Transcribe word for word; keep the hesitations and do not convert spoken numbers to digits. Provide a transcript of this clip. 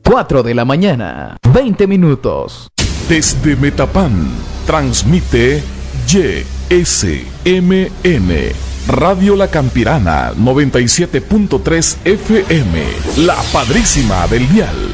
cuatro de la mañana, veinte minutos. Desde Metapán, transmite Y S M N, Radio La Campirana, noventa y siete punto tres F M, la padrísima del dial.